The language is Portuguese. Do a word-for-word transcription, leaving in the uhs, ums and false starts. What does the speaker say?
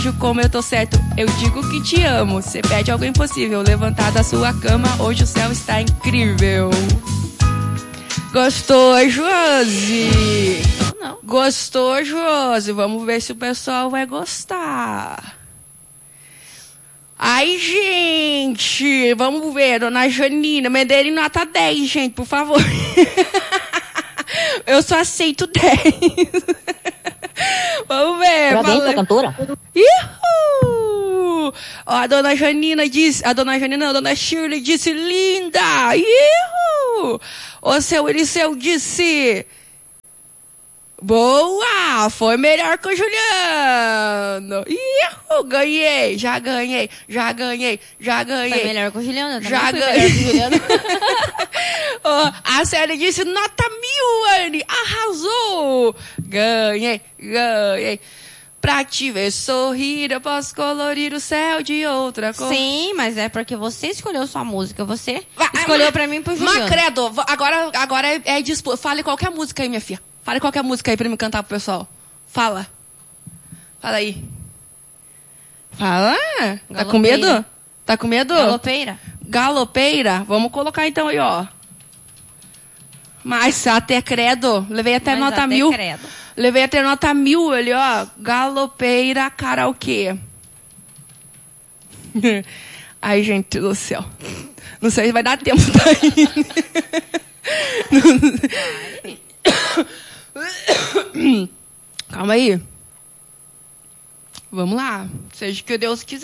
Como eu tô certo, eu digo que te amo. Você pede algo impossível, levantar da sua cama, hoje o céu está incrível. Gostou, Josi? Não, não. Gostou, Josi? Vamos ver se o pessoal vai gostar. Ai, gente, vamos ver, dona Janina, me dê nota dez, gente, por favor. Eu só aceito dez. Vamos ver. Parabéns pra cantora. Ihu! Ó, a dona Janina disse, a dona Janina, não, a dona Shirley disse linda. Ihu! O seu Eliseu disse boa, foi melhor que o Juliano. Ihu! Ganhei, já ganhei, já ganhei, já ganhei. Foi melhor que o Juliano. Já ganhei. ganhei. Juliano. Oh, a Célia disse nota mil, Anne. Arrasou. Ganhei, ganhei. Pra te ver sorrir, eu posso colorir o céu de outra cor. Sim, mas é porque você escolheu sua música. Você escolheu mas, pra mim e pro Juliano. Mas, credo, agora, agora é, é dispo... Fale qualquer música aí, minha filha. Fale qualquer música aí pra me cantar pro pessoal. Fala. Fala aí. Fala. Galopeira. Tá com medo? Tá com medo? Galopeira. Galopeira? Vamos colocar então aí, ó. Mas até credo. Levei até Mas nota até mil. credo. Levei até nota mil ali, ó. Galopeira karaokê. Ai, gente do céu. Não sei se vai dar tempo daí. Calma aí. Vamos lá. Seja o que Deus quiser.